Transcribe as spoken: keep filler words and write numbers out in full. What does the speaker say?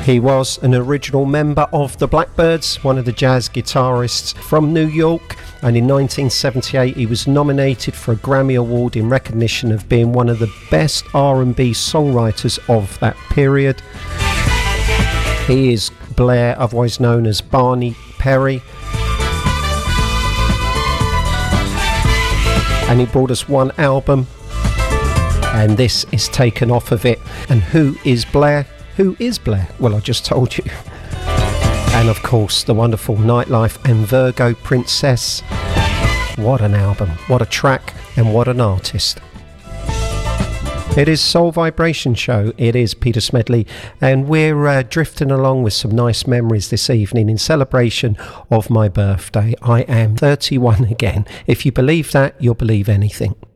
He was an original member of the Blackbyrds, one of the jazz guitarists from New York, and in nineteen seventy-eight he was nominated for a Grammy Award in recognition of being one of the best R and B songwriters of that period. He is Blair, otherwise known as Barney Perry, and he brought us one album, and this is taken off of it. And who is Blair? Who is Blair? Well, I just told you. And of course, the wonderful Nightlife and Virgo Princess. What an album, what a track, and what an artist. It is Soul Vibration Show. It is Peter Smedley, and we're uh, drifting along with some nice memories this evening in celebration of my birthday. I am thirty-one again. If you believe that, you'll believe anything.